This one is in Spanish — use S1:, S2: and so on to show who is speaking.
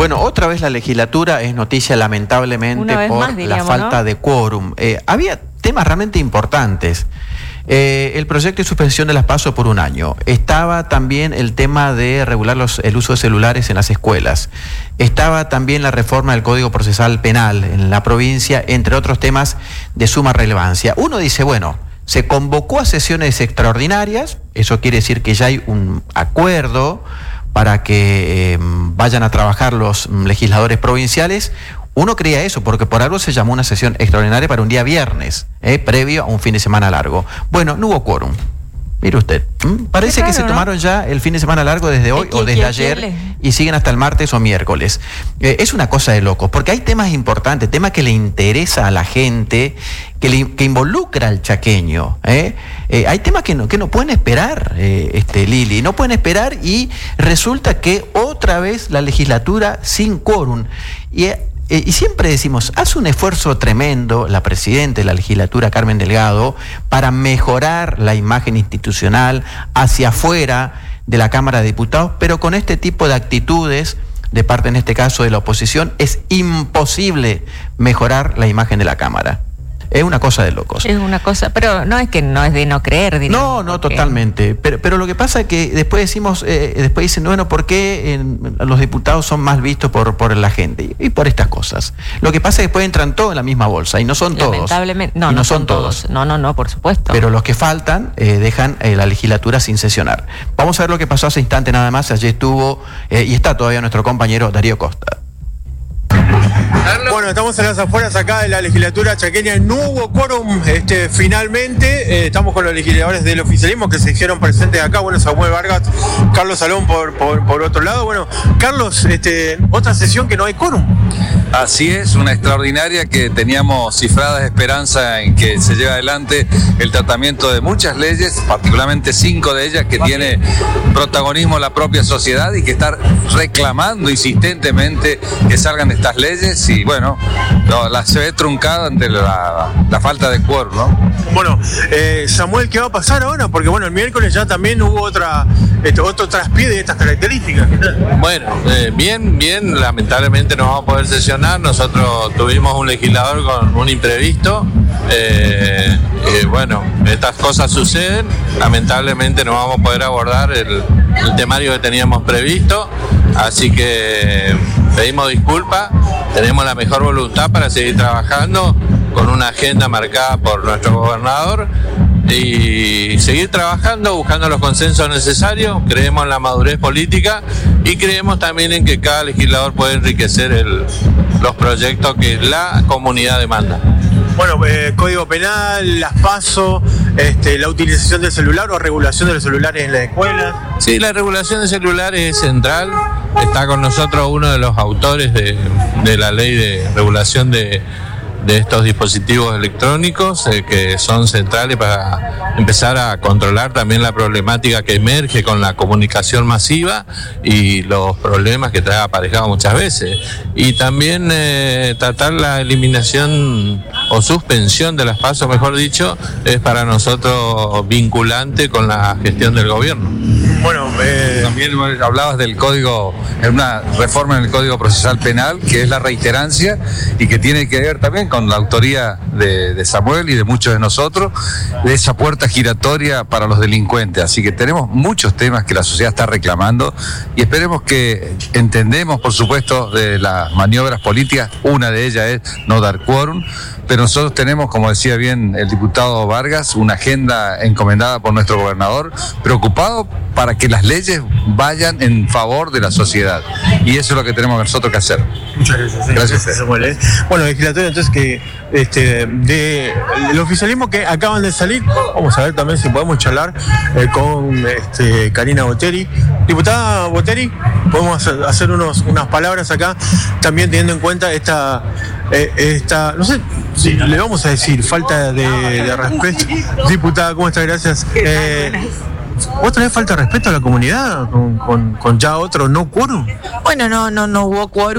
S1: Bueno, otra vez la legislatura es noticia lamentablemente por
S2: más, diríamos,
S1: la falta de quórum. Había temas realmente importantes. El proyecto de suspensión de las PASO por un año. Estaba también el tema de regular el uso de celulares en las escuelas. Estaba también la reforma del Código Procesal Penal en la provincia, entre otros temas de suma relevancia. Uno dice, bueno, se convocó a sesiones extraordinarias, eso quiere decir que ya hay un acuerdo para que vayan a trabajar los legisladores provinciales. Uno creía eso, porque por algo se llamó una sesión extraordinaria para un día viernes, previo a un fin de semana largo. Bueno, no hubo quórum. Mire usted, parece que se tomaron ya el fin de semana largo desde hoy o desde ayer y siguen hasta el martes o miércoles. Es una cosa de locos, porque hay temas importantes, temas que le interesa a la gente, que involucra al chaqueño. Hay temas que no pueden esperar, Lili, no pueden esperar, y resulta que otra vez la legislatura sin quórum. Y siempre decimos, hace un esfuerzo tremendo la presidenta de la legislatura, Carmen Delgado, para mejorar la imagen institucional hacia afuera de la Cámara de Diputados, pero con este tipo de actitudes, de parte en este caso de la oposición, es imposible mejorar la imagen de la Cámara. Es una cosa de locos.
S2: Es una cosa, pero no es de no creer, digamos.
S1: No, totalmente. Pero lo que pasa es que después decimos, después dicen, bueno, ¿por qué los diputados son más vistos por la gente? Y por estas cosas. Lo que pasa es que después entran todos en la misma bolsa, y no son todos.
S2: Lamentablemente, no son todos. No, por supuesto.
S1: Pero los que faltan dejan la legislatura sin sesionar. Vamos a ver lo que pasó hace instante nada más. Allí estuvo, y está todavía nuestro compañero Darío Costa.
S3: Bueno, estamos en las afueras acá de la legislatura chaqueña. No hubo quórum finalmente. Estamos con los legisladores del oficialismo que se hicieron presentes acá. Bueno, Samuel Vargas, Carlos Salón por otro lado. Bueno, Carlos, otra sesión que no hay quórum.
S4: Así es, una extraordinaria que teníamos cifrada esperanza en que se lleve adelante el tratamiento de muchas leyes, particularmente 5 de ellas que tiene protagonismo la propia sociedad y que está reclamando insistentemente que salgan estas leyes, y bueno, se ve truncada ante la falta de quórum, ¿no?
S3: Bueno, Samuel, ¿qué va a pasar ahora? Porque bueno, el miércoles ya también hubo otro traspié de estas características.
S5: Bueno, bien, lamentablemente no vamos a poder sesionar. Nosotros tuvimos un legislador con un imprevisto. Bueno, estas cosas suceden. Lamentablemente no vamos a poder abordar el temario que teníamos previsto. Así que pedimos disculpas. Tenemos la mejor voluntad para seguir trabajando con una agenda marcada por nuestro gobernador y seguir trabajando, buscando los consensos necesarios. Creemos en la madurez política y creemos también en que cada legislador puede enriquecer los proyectos que la comunidad demanda.
S3: Bueno, Código Penal, las PASO, la utilización del celular o regulación de los celulares en las escuelas.
S5: Sí, la regulación de celulares es central. Está con nosotros uno de los autores de la ley de regulación de estos dispositivos electrónicos que son centrales para empezar a controlar también la problemática que emerge con la comunicación masiva y los problemas que trae aparejado muchas veces. Y también tratar la eliminación o suspensión de las PASO, mejor dicho, es para nosotros vinculante con la gestión del gobierno.
S4: Bueno, también hablabas del código, una reforma en el Código Procesal Penal, que es la reiterancia y que tiene que ver también con la autoría de Samuel y de muchos de nosotros, de esa puerta giratoria para los delincuentes. Así que tenemos muchos temas que la sociedad está reclamando y esperemos que entendemos, por supuesto, de las maniobras políticas. Una de ellas es no dar quórum, pero nosotros tenemos, como decía bien el diputado Vargas, una agenda encomendada por nuestro gobernador, preocupado para que las leyes vayan en favor de la sociedad. Y eso es lo que tenemos nosotros que hacer.
S3: Muchas gracias. Gracias, Samuel. Bueno, legislatorio, entonces, que del oficialismo que acaban de salir, vamos a ver también si podemos charlar con Karina Botteri. Diputada Botteri, podemos hacer unas palabras acá, también teniendo en cuenta esta no sé si le vamos a decir, falta de respeto. Diputada, ¿cómo está? Gracias. ¿Otra vez falta de respeto a la comunidad con ya otro no quórum?
S6: Bueno, no hubo quórum.